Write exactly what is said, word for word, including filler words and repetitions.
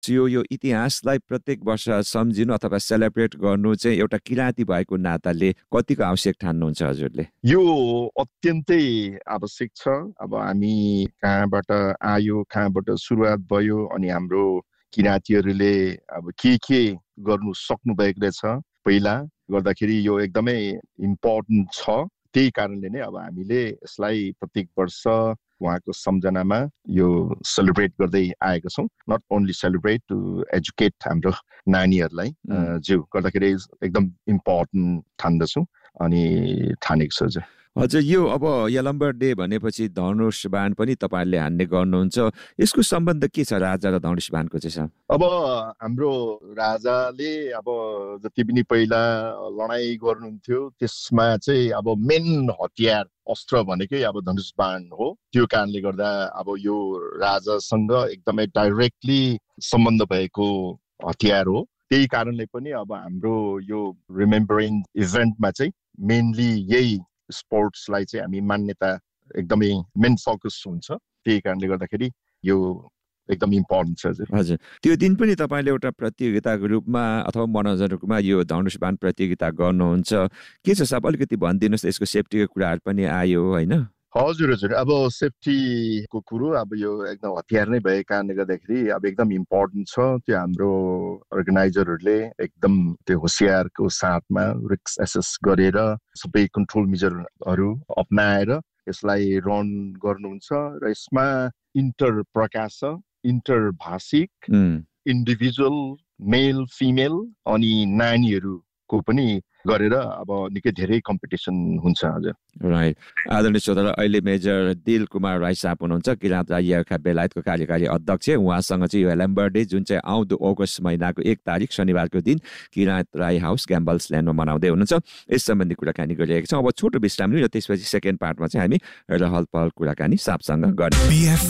यो यो इतिहासलाई प्रत्येक वर्ष सम्झिनु अथवा सेलिब्रेट गर्नु चाहिँ एउटा किराँती भएको नाताले कतिको आवश्यक ठान्नुहुन्छ हजुरले? यो अत्यन्तै आवश्यक छ। अब हामी कहाँबाट आयो, कहाँबाट सुरुवात भयो, अनि हाम्रो किराँतीहरूले अब के के गर्नु सक्नु भएको रहेछ पहिला गर्दाखेरि यो एकदमै इम्पोर्टेन्ट छ। त्यही कारणले नै अब हामीले यसलाई प्रत्येक वर्ष उहाँको सम्झनामा यो सेलिब्रेट गर्दै आएका छौँ। Not only celebrate to educate हाम्रो नानीहरूलाई जो गर्दाखेरि एकदम इम्पोर्टेन्ट ठान्दछौँ अनि ठानेको छ हजुर। हजुर, यो अब यलम्बर डे भनेपछि धनुष बाण पनि तपाईँहरूले हान्ने गर्नुहुन्छ, यसको सम्बन्ध के छ राजा र धनुष बाणको चाहिँ? अब हाम्रो राजाले अब जति पनि पहिला लडाइँ गर्नुहुन्थ्यो त्यसमा चाहिँ अब मेन हतियार अस्त्र भनेकै अब धनुष बाण हो। त्यो कारणले गर्दा अब यो राजासँग एकदमै डाइरेक्टली सम्बन्ध भएको हतियार हो। त्यही कारणले पनि अब हाम्रो यो रिमेम्बरिङ इभेन्टमा चाहिँ मेनली यही स्पोर्ट्सलाई चाहिँ हामी मान्यता एकदमै मेन फोकस हुन्छ। त्यही कारणले गर्दाखेरि यो एकदम इम्पोर्टेन्ट छ हजुर। हजुर, त्यो दिन पनि तपाईँले एउटा प्रतियोगिताको रूपमा अथवा मनोरञ्जनको रूपमा यो धनुष बाण प्रतियोगिता गर्नुहुन्छ, के छ साहब अलिकति भनिदिनुहोस्? यसको सेफ्टीको कुराहरू पनि आयो होइन? हजुर हजुर, अब सेफ्टीको कुरो अब यो एकदम हतियार नै भएको कारणले गर्दाखेरि अब एकदम इम्पोर्टेन्ट छ। त्यो हाम्रो अर्गनाइजरहरूले एकदम त्यो होसियारको साथमा रिस्क एसेस गरेर सबै कन्ट्रोल मेजरहरू अपनाएर यसलाई रन गर्नुहुन्छ र यसमा इन्टर प्रकाश, इन्टर भाषिक, इन्डिभिजुअल, मेल फिमेल अनि नानीहरूको पनि गरेर अब निकै धेरै कम्पिटिसन हुन्छ हजुर। राइट। आदरणीय श्रोता, अहिले मेजर दिल कुमार राई साहब हुनुहुन्छ, किराँत राई यार्खा बेलायतको कार्यकारी अध्यक्ष। उहाँसँग चाहिँ यो यलम्बर डे जुन चाहिँ आउँदो अगस्त महिनाको एक तारिक शनिबारको दिन किराँत राई हाउस ग्याम्बल्स ल्यान्डमा मनाउँदै हुनुहुन्छ, यस सम्बन्धी कुराकानी गरिरहेका छौँ। अब छोटो विश्राम लियो र त्यसपछि सेकेन्ड पार्टमा चाहिँ हामी रहल पहल कुराकानी साहबसँग गर्ने।